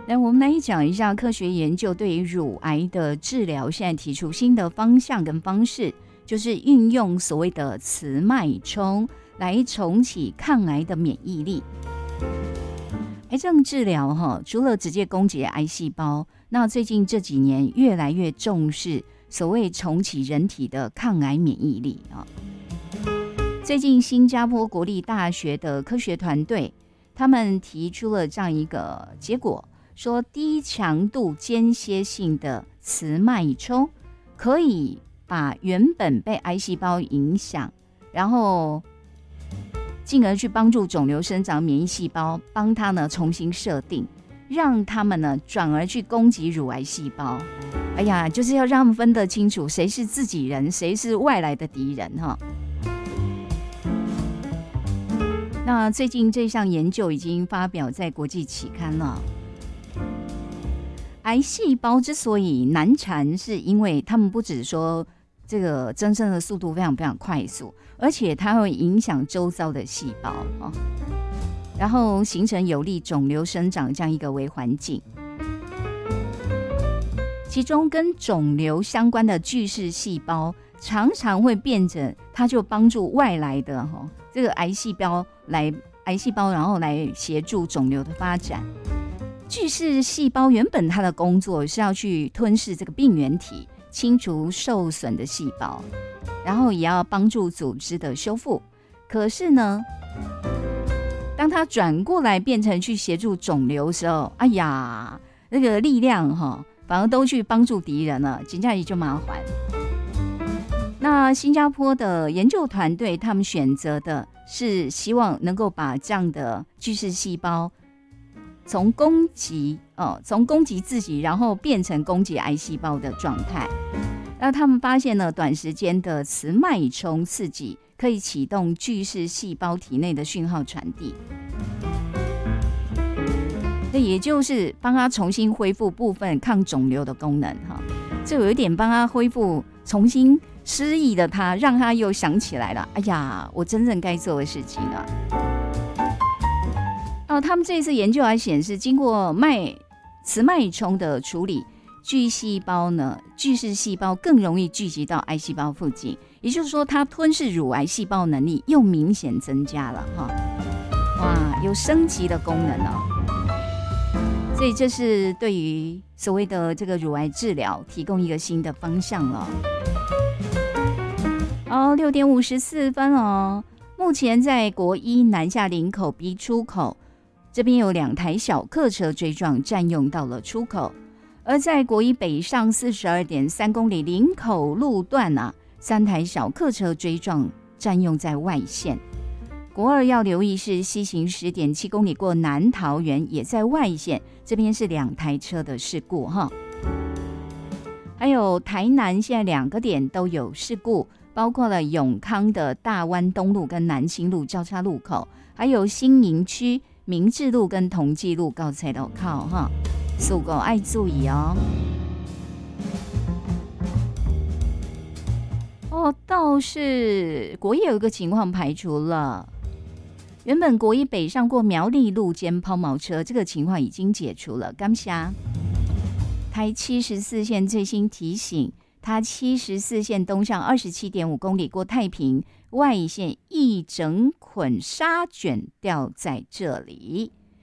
那我们来讲一下科学研究对于乳癌的治疗，现在提出新的方向跟方式，就是运用所谓的磁脉冲来重启抗癌的免疫力。癌症治疗除了直接攻击癌细胞，那最近这几年越来越重视所谓重启人体的抗癌免疫力啊。最近新加坡国立大学的科学团队，他们提出了这样一个结果，说低强度间歇性的磁脉冲可以把原本被癌细胞影响，然后进而去帮助肿瘤生长免疫细胞，帮它呢重新设定，让他们呢转而去攻击乳癌细胞。哎呀，就是要让他们分得清楚谁是自己人，谁是外来的敌人哈。那最近这项研究已经发表在国际期刊了。癌细胞之所以难缠，是因为他们不只说这个增生的速度非常非常快速，而且它会影响周遭的细胞然后形成有利肿瘤生长这样一个微环境。其中跟肿瘤相关的巨噬细胞常常会变成，它就帮助外来的这个癌细胞，然后来协助肿瘤的发展。巨噬细胞原本它的工作是要去吞噬这个病原体，清除受损的细胞，然后也要帮助组织的修复。可是呢，当它转过来变成去协助肿瘤的时候，哎呀，那个力量反而都去帮助敌人了，真的就麻烦。那新加坡的研究团队，他们选择的是希望能够把这样的巨噬细胞从攻击自己，然后变成攻击癌细胞的状态。那他们发现呢，短时间的磁脉冲刺激可以启动巨噬细胞体内的讯号传递，这也就是帮他重新恢复部分抗肿瘤的功能这有一点帮他恢复重新失忆的他，让他又想起来了，哎呀，我真正该做的事情啊。他们这次研究还显示，经过磁脉冲的处理，巨噬细胞更容易聚集到癌细胞附近，也就是说，它吞噬乳癌细胞能力又明显增加了哇，有升级的功能所以这是对于所谓的这个乳癌治疗提供一个新的方向了。6点54分目前在国一南下林口 B 出口这边有2台小客车追撞，占用到了出口。而在国一北上 42.3 公里林口路段3台小客车追撞，占用在外线。国二要留意是西行 10.7 公里过南桃园，也在外线，这边是2台车的事故还有台南现在2个点都有事故，包括了永康的大湾东路跟南清路交叉路口，还有新营区明治路跟同济路高菜路口速狗爱注意倒是国一有一个情况排除了，原本国一北上过苗栗路间抛锚车，这个情况已经解除了。感谢台74线最新提醒，它74线东向 27.5 公里过太平，外线一整捆沙卷掉在这里。